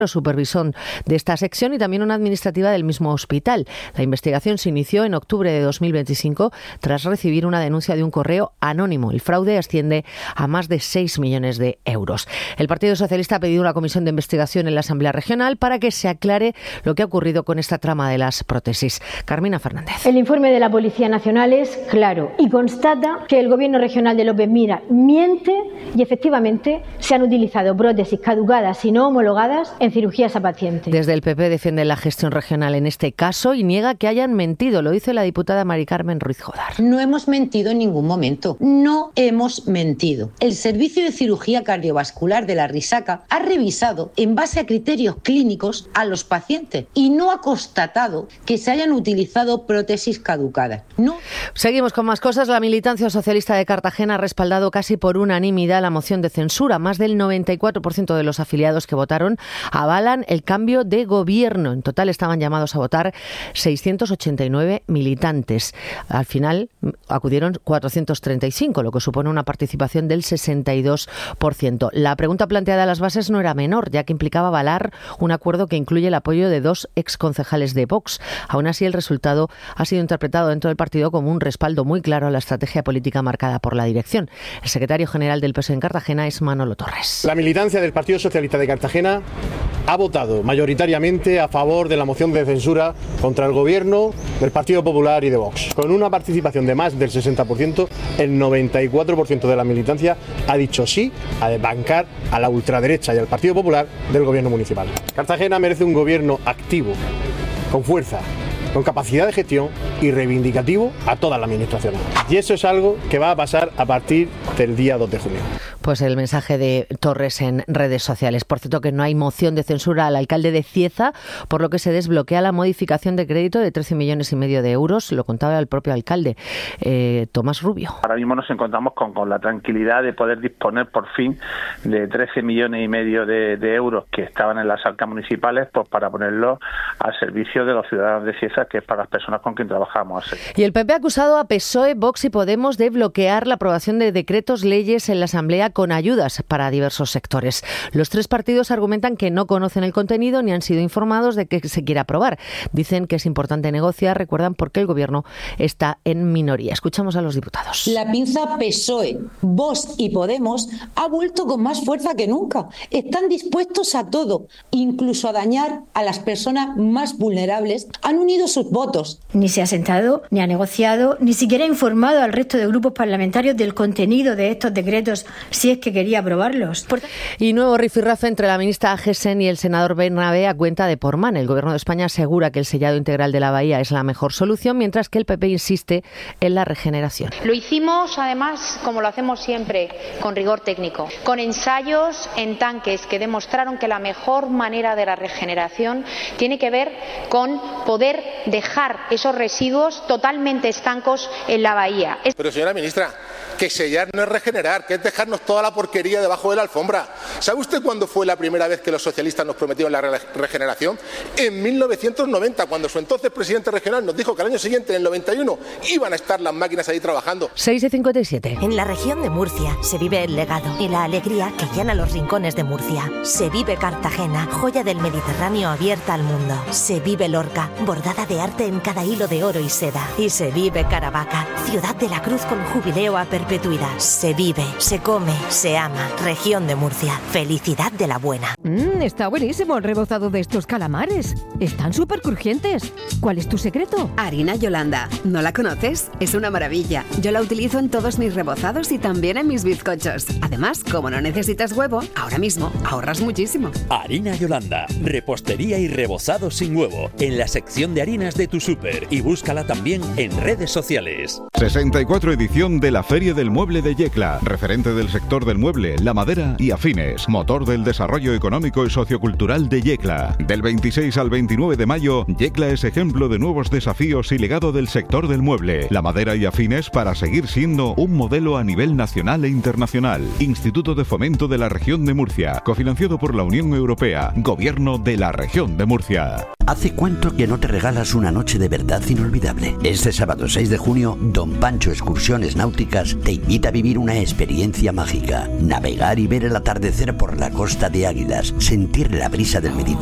supervisor de esta sección y también una administrativa del mismo hospital. La investigación se inició en octubre de 2025 tras recibir una denuncia de un correo anónimo. El fraude asciende a más de 6 millones de euros. El Partido Socialista ha pedido una comisión de investigación en la Asamblea Regional para que se aclare lo que ha ocurrido con esta trama de las prótesis. Carmina Fernández. El informe de la Policía Nacional es claro y constata que el Gobierno regional de López Miras miente y efectivamente se han utilizado prótesis caducadas y no homologadas en cirugías a pacientes. Desde el PP defiende la gestión regional en este caso y niega que hayan mentido. Lo dice la diputada Mari Carmen Ruiz Jodar. No hemos mentido en ningún momento. No hemos mentido. El Servicio de Cirugía Cardiovascular de la Risaca ha revisado en base a criterios clínicos a los pacientes y no ha constatado que se hayan utilizado prótesis caducadas. No. Seguimos con más cosas. La militancia socialista de Cartagena ha respaldado casi por unanimidad la moción de censura. Más del 94% de los afiliados que votaron avalan el cambio de gobierno. En total estaban llamados a votar 689 militantes. Al final acudieron 435, lo que supone una participación del 62%. La pregunta planteada a las bases no era menor, ya que implicaba avalar un acuerdo que incluye el apoyo de 2 exconcejales de Vox. Aún así, el resultado ha sido interpretado dentro del partido como un respaldo muy claro a la estrategia política marcada por la dirección. El secretario general del PSOE en Cartagena es Manolo Torres. La militancia del Partido Socialista de Cartagena ha votado mayoritariamente a favor de la moción de censura contra el gobierno del Partido Popular y de Vox. Con una participación de más del 60%, el 94% de la militancia ha dicho sí a desbancar a la ultraderecha y al Partido Popular del gobierno municipal. Cartagena merece un gobierno activo, con fuerza, con capacidad de gestión y reivindicativo a toda la administración. Y eso es algo que va a pasar a partir del día 2 de junio. Pues el mensaje de Torres en redes sociales. Por cierto, que no hay moción de censura al alcalde de Cieza, por lo que se desbloquea la modificación de crédito de 13,5 millones de euros. Lo contaba el propio alcalde, Tomás Rubio. Ahora mismo nos encontramos con la tranquilidad de poder disponer por fin de 13,5 millones de euros que estaban en las arcas municipales, pues para ponerlos al servicio de los ciudadanos de Cieza, que es para las personas con quien trabajamos. Y el PP ha acusado a PSOE, Vox y Podemos de bloquear la aprobación de decretos leyes en la Asamblea con ayudas para diversos sectores. Los 3 partidos argumentan que no conocen el contenido ni han sido informados de que se quiere aprobar. Dicen que es importante negociar, recuerdan, porque el Gobierno está en minoría. Escuchamos a los diputados. La pinza PSOE, Vox y Podemos ha vuelto con más fuerza que nunca. Están dispuestos a todo, incluso a dañar a las personas más vulnerables. Han unido sus votos. Ni se ha sentado, ni ha negociado, ni siquiera ha informado al resto de grupos parlamentarios del contenido de estos decretos, si es que quería aprobarlos. Y nuevo rifirrafe entre la ministra Agesen y el senador Bernabé a cuenta de Portman. El Gobierno de España asegura que el sellado integral de la bahía es la mejor solución, mientras que el PP insiste en la regeneración. Lo hicimos, además, como lo hacemos siempre, con rigor técnico, con ensayos en tanques que demostraron que la mejor manera de la regeneración tiene que ver con poder dejar esos residuos totalmente estancos en la bahía. Pero, señora ministra, que sellar no es regenerar, que es dejarnos toda la porquería debajo de la alfombra. ¿Sabe usted cuándo fue la primera vez que los socialistas nos prometieron la regeneración? En 1990, cuando su entonces presidente regional nos dijo que al año siguiente, en el 91, iban a estar las máquinas ahí trabajando. 6:57. En la región de Murcia se vive el legado y la alegría que llena los rincones de Murcia. Se vive Cartagena, joya del Mediterráneo abierta al mundo. Se vive Lorca, bordada de arte en cada hilo de oro y seda. Y se vive Caravaca, ciudad de la cruz con jubileo a perpetuidad. Se vive, se come, se ama. Región de Murcia. Felicidad de la buena. Está buenísimo el rebozado de estos calamares. Están súper crujientes. ¿Cuál es tu secreto? Harina Yolanda. ¿No la conoces? Es una maravilla. Yo la utilizo en todos mis rebozados y también en mis bizcochos. Además, como no necesitas huevo, ahora mismo ahorras muchísimo. Harina Yolanda. Repostería y rebozado sin huevo. En la sección de harinas de tu súper. Y búscala también en redes sociales. 64 edición de la Feria del Mueble de Yecla. Referente del sector del mueble, la madera y afines. Motor del desarrollo económico y sociocultural de Yecla. Del 26 al 29 de mayo, Yecla es ejemplo de nuevos desafíos y legado del sector del mueble, la madera y afines para seguir siendo un modelo a nivel nacional e internacional. Instituto de Fomento de la Región de Murcia. Cofinanciado por la Unión Europea. Gobierno de la Región de Murcia. ¿Hace cuánto que no te regalas una noche de verdad inolvidable? Este sábado 6 de junio, Don Pancho Excursiones Náuticas te invita a vivir una experiencia mágica. Navegar y ver el atardecer por la costa de Águilas, sentir la brisa del Mediterráneo